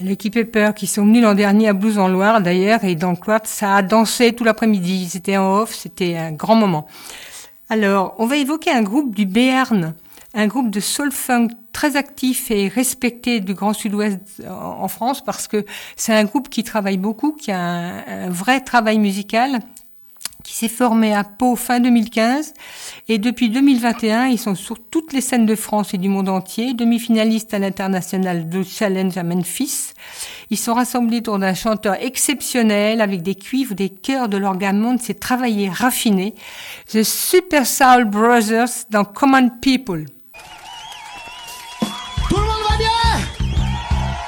L'équipe Pepper qui sont venus l'an dernier à Blues-en-Loire d'ailleurs, et donc ça a dansé tout l'après-midi. C'était en off, c'était un grand moment. Alors, on va évoquer un groupe du Béarn, un groupe de soul-funk très actif et respecté du Grand Sud-Ouest en France, parce que c'est un groupe qui travaille beaucoup, qui a un vrai travail musical, qui s'est formé à Pau fin 2015, et depuis 2021, ils sont sur toutes les scènes de France et du monde entier, demi-finalistes à l'international Blues Challenge à Memphis. Ils sont rassemblés autour d'un chanteur exceptionnel, avec des cuivres, des chœurs, de l'orgamon, c'est travaillé, raffiné. The Super Soul Brothers dans Common People.